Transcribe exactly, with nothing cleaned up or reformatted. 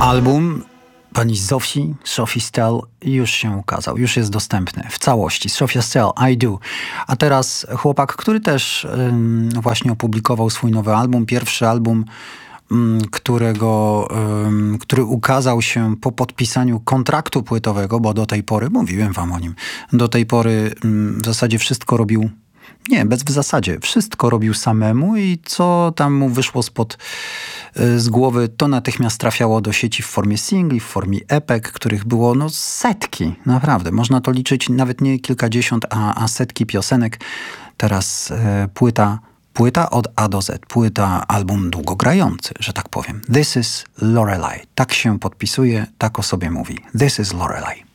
Album pani Zofii, Sophie Stell już się ukazał, już jest dostępny w całości. Sophia Stell, I Do. A teraz chłopak, który też ym, właśnie opublikował swój nowy album, pierwszy album, ym, którego, ym, który ukazał się po podpisaniu kontraktu płytowego, bo do tej pory, mówiłem wam o nim, do tej pory ym, w zasadzie wszystko robił. Nie, bez w zasadzie. Wszystko robił samemu i co tam mu wyszło spod y, z głowy, to natychmiast trafiało do sieci w formie singli, w formie epek, których było no setki. Naprawdę. Można to liczyć nawet nie kilkadziesiąt, a, a setki piosenek. Teraz y, płyta, płyta od A do Z. Płyta, album długogrający, że tak powiem. This is Lorelei. Tak się podpisuje, tak o sobie mówi. This is Lorelei.